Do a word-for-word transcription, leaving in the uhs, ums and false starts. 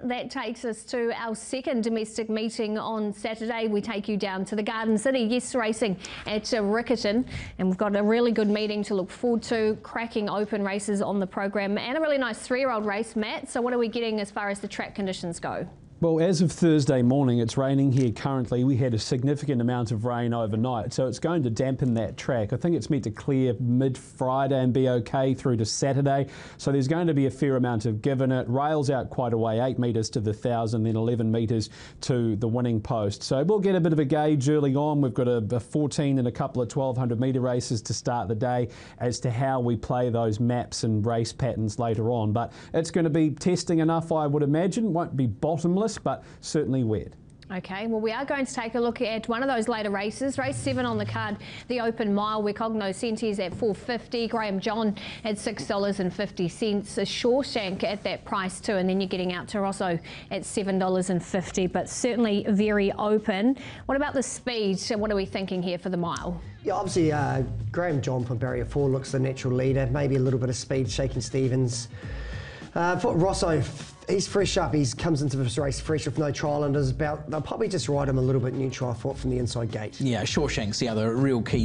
that takes us to our second domestic meeting on Saturday. We take you down to the Garden City, Yes Racing at uh, Riccarton, and we've got a really good meeting to look forward to, cracking open races on the program and a really nice three-year-old race, Matt. So what are we getting as far as the track conditions go? Well, as of Thursday morning, it's raining here currently. We had a significant amount of rain overnight, so it's going to dampen that track. I think it's meant to clear mid-Friday and be okay through to Saturday. So there's going to be a fair amount of give in it. Rails out quite a way, eight metres to the thousand, then eleven metres to the winning post. So we'll get a bit of a gauge early on. We've got a, a fourteen and a couple of twelve hundred metre races to start the day as to how we play those maps and race patterns later on. But it's going to be testing enough, I would imagine. Won't be bottomless, but certainly wet. Okay, well, we are going to take a look at one of those later races. Race seven on the card, the Open Mile, where Cognoscenti at four fifty, Graham John at six dollars fifty, a Shawshank at that price too, and then you're getting out to Rosso at seven dollars fifty, but certainly very open. What about the speed? What are we thinking here for the mile? Yeah, obviously uh, Graham John from Barrier four looks the natural leader, maybe a little bit of speed, Shakin' Stevens. Uh, for Rosso, he's fresh up. He comes into this race fresh with no trial and is about. They'll probably just ride him a little bit neutral, I thought, from the inside gate. Yeah, Shawshank's the other real key